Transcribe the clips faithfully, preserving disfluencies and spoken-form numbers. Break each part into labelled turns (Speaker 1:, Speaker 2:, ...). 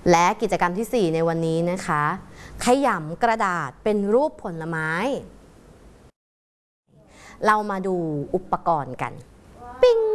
Speaker 1: และกิจกรรมที่สี่ในวันนี้นะคะขยำกระดาษเป็นรูปผลไม้เรามาดูอุปกรณ์กันปิ้ง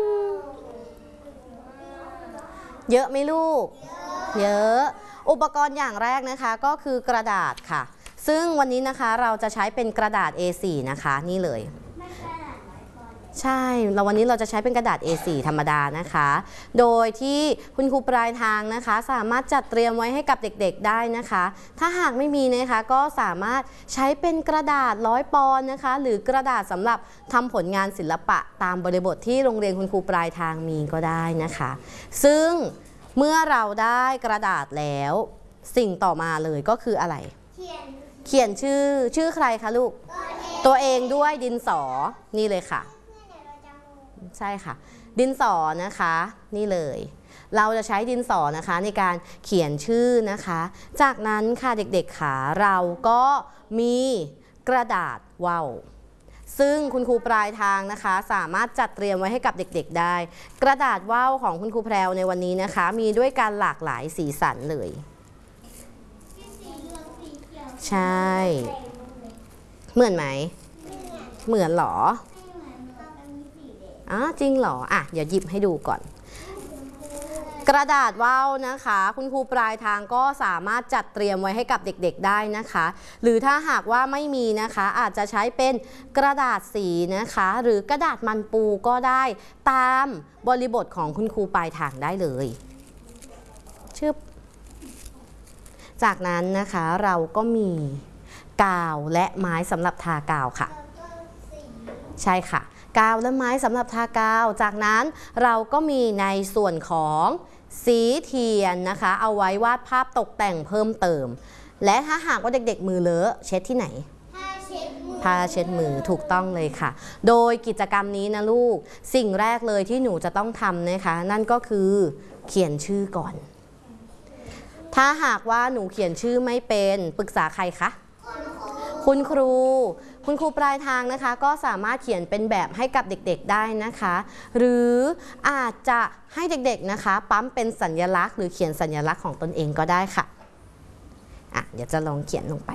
Speaker 1: เยอะไหมลูกเยอะอุปกรณ์อย่างแรกนะคะก็คือกระดาษค่ะซึ่งวันนี้นะคะเราจะใช้เป็นกระดาษ เอ โฟร์ นะคะนี่เลยใช่แล้ววันนี้เราจะใช้เป็นกระดาษ เอ โฟร์ ธรรมดานะคะโดยที่คุณครูปลายทางนะคะสามารถจัดเตรียมไว้ให้กับเด็กๆได้นะคะถ้าหากไม่มีนะคะก็สามารถใช้เป็นกระดาษร้อยปอนด์นะคะหรือกระดาษสำหรับทำผลงานศิลปะตามบริบทที่โรงเรียนคุณครูปลายทางมีก็ได้นะคะซึ่งเมื่อเราได้กระดาษแล้วสิ่งต่อมาเลยก็คืออะไรเขียนเขียนชื่อชื่อใครคะลูกตัวเองด้วยดินสอนี่เลยค่ะใช่ค่ะดินสอนะคะนี่เลยเราจะใช้ดินสอนะคะในการเขียนชื่อนะคะจากนั้นค่ะเด็กๆค่ะเราก็มีกระดาษว่าวซึ่งคุณครูปลายทางนะคะสามารถจัดเตรียมไว้ให้กับเด็กๆได้กระดาษว่าวของคุณครูแพรวในวันนี้นะคะมีด้วยการหลากหลายสีสันเลยใช่เหมือนไหมเหมือนหรออ๋อจริงเหรออ่ะเดี๋ยวหยิบให้ดูก่อนกระดาษว่าวนะคะคุณครูปลายทางก็สามารถจัดเตรียมไว้ให้กับเด็กๆได้นะคะหรือถ้าหากว่าไม่มีนะคะอาจจะใช้เป็นกระดาษสีนะคะหรือกระดาษมันปูก็ได้ตามบริบทของคุณครูปลายทางได้เลยชึบจากนั้นนะคะเราก็มีกาวและไม้สำหรับทากาวค่ะใช่ค่ะกาวและไม้สำหรับทากาวจากนั้นเราก็มีในส่วนของสีเทียนนะคะเอาไว้วาดภาพตกแต่งเพิ่มเติมและถ้าหากว่าเด็กๆมือเลอะเช็ดที่ไหนผ้าเช็ดมือผ้าเช็ดมือถูกต้องเลยค่ะโดยกิจกรรมนี้นะลูกสิ่งแรกเลยที่หนูจะต้องทำนะคะนั่นก็คือเขียนชื่อก่อนถ้าหากว่าหนูเขียนชื่อไม่เป็นปรึกษาใครคะคุณครูคุณครูปลายทางนะคะก็สามารถเขียนเป็นแบบให้กับเด็กๆได้นะคะหรืออาจจะให้เด็กๆนะคะปั๊มเป็นสัญลักษณ์หรือเขียนสัญลักษณ์ของตนเองก็ได้ค่ะอ่ะเดี๋ยวจะลองเขียนลงไป